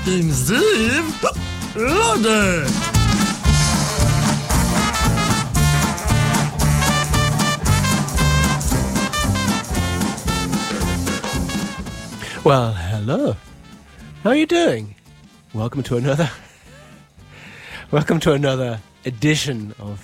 im Steve Lode. Well, hello. How are you doing? Welcome to another edition of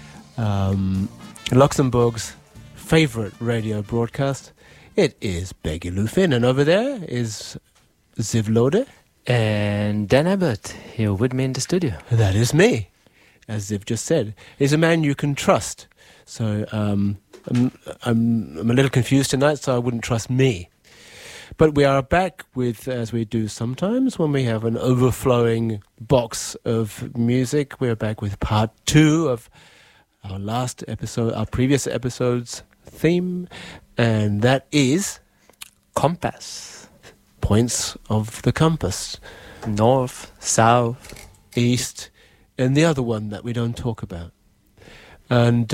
Luxembourg's favorite radio broadcast. It is Beggy Lufin, and over there is Ziv Lode. And Dan Abbott here with me in the studio. That is me, as Ziv just said. He's a man you can trust. So I'm a little confused tonight, so I wouldn't trust me. But we are back with, as we do sometimes, when we have an overflowing box of music, we're back with part 2 of our last episode, our previous episode's theme, and that is Compass. Points of the compass. North, south, east, and the other one that we don't talk about. And,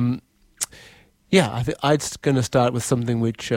I think I'm going to start with something which...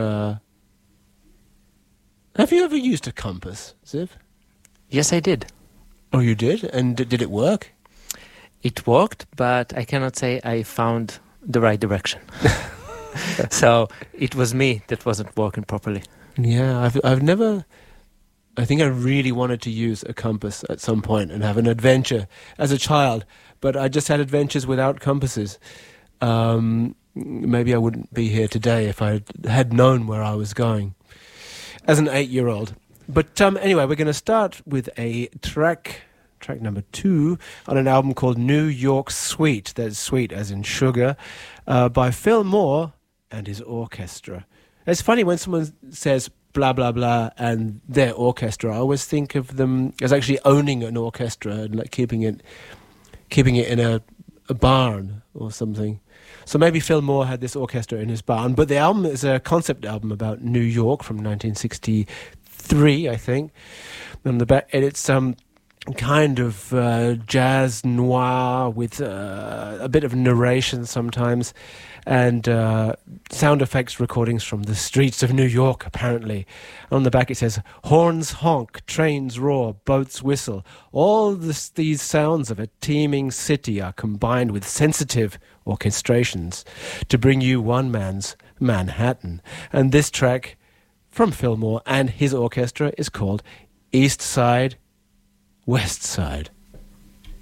Have you ever used a compass, Ziv? Yes, I did. Oh, you did? And did it work? It worked, but I cannot say I found the right direction. So it was me that wasn't working properly. Yeah, I've never... I think I really wanted to use a compass at some point and have an adventure as a child, but I just had adventures without compasses. Maybe I wouldn't be here today if I had known where I was going as an 8-year-old. But anyway, we're going to start with a track number 2 on an album called New York Sweet. That's sweet as in sugar, by Phil Moore and his orchestra. It's funny when someone says blah, blah, blah and their orchestra, I always think of them as actually owning an orchestra and like keeping it in a barn or something. So maybe Phil Moore had this orchestra in his barn, but the album is a concept album about New York from 1963, I think. On the back, and it's kind of jazz noir with a bit of narration sometimes, and sound effects recordings from the streets of New York, apparently. On the back it says, horns honk, trains roar, boats whistle. All these sounds of a teeming city are combined with sensitive orchestrations to bring you one man's Manhattan. And this track from Phil Moore and his orchestra is called East Side, West Side.